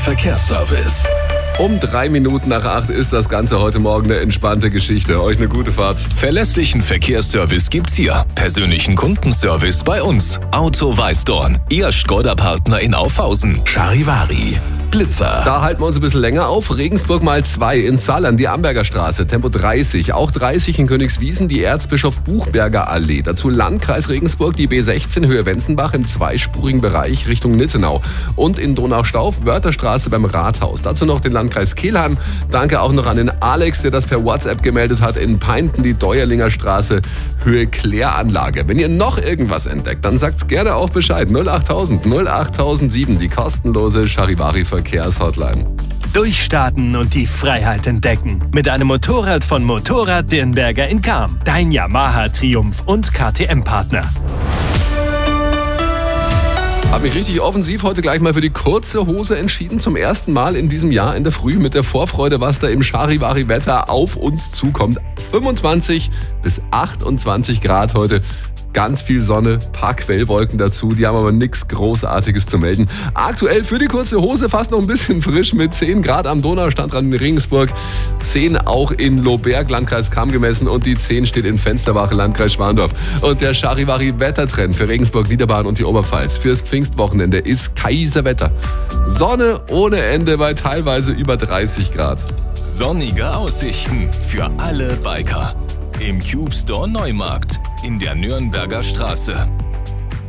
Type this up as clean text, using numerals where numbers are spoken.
Verkehrsservice. Um 3 Minuten nach 8 ist das Ganze heute Morgen eine entspannte Geschichte. Euch eine gute Fahrt. Verlässlichen Verkehrsservice gibt's hier. Persönlichen Kundenservice bei uns. Auto Weißdorn, Ihr Škoda-Partner in Aufhausen. Charivari, Blitzer. Da halten wir uns ein bisschen länger auf. Regensburg mal 2 in Sallern, die Amberger Straße, Tempo 30. Auch 30 in Königswiesen, die Erzbischof Buchberger Allee. Dazu Landkreis Regensburg, die B16 Höhe Wenzenbach im zweispurigen Bereich Richtung Nittenau. Und in Donaustauf, Wörtherstraße beim Rathaus. Dazu noch den Landkreis Kelheim. Danke auch noch an den Alex, der das per WhatsApp gemeldet hat. In Peinten die Deuerlinger Straße, Höhe Kläranlage. Wenn ihr noch irgendwas entdeckt, dann sagt's gerne auch Bescheid. 08000 08007, die kostenlose Charivari Verkehrshotline. Durchstarten und die Freiheit entdecken. Mit einem Motorrad von Motorrad Dirnberger in Cham. Dein Yamaha Triumph und KTM-Partner. Habe mich richtig offensiv heute gleich mal für die kurze Hose entschieden. Zum ersten Mal in diesem Jahr in der Früh mit der Vorfreude, was da im Charivari-Wetter auf uns zukommt. 25 bis 28 Grad heute. Ganz viel Sonne, paar Quellwolken dazu, die haben aber nichts Großartiges zu melden. Aktuell für die kurze Hose fast noch ein bisschen frisch mit 10 Grad am Donaustandrand in Regensburg, 10 auch in Lohberg, Landkreis Cham gemessen und die 10 steht in Fensterbach, Landkreis Schwandorf. Und der Charivari-Wettertrend für Regensburg, Niederbayern und die Oberpfalz fürs Pfingstwochenende ist Kaiserwetter. Sonne ohne Ende bei teilweise über 30 Grad. Sonnige Aussichten für alle Biker. Im Cube Store Neumarkt in der Nürnberger Straße.